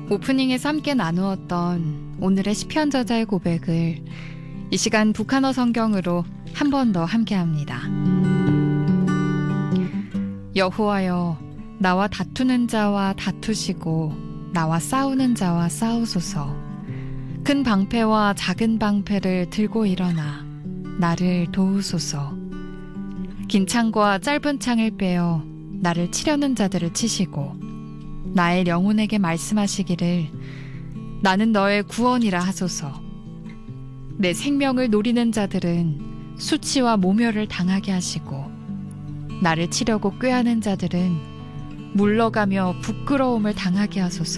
오프닝에서 함께 나누었던 오늘의 시편 저자의 고백을 이 시간 북한어 성경으로 한 번 더 함께합니다. 여호와여, 나와 다투는 자와 다투시고 나와 싸우는 자와 싸우소서. 큰 방패와 작은 방패를 들고 일어나 나를 도우소서. 긴 창과 짧은 창을 빼어 나를 치려는 자들을 치시고 나의 영혼에게 말씀하시기를 나는 너의 구원이라 하소서. 내 생명을 노리는 자들은 수치와 모멸을 당하게 하시고 나를 치려고 꾀하는 자들은 물러가며 부끄러움을 당하게 하소서.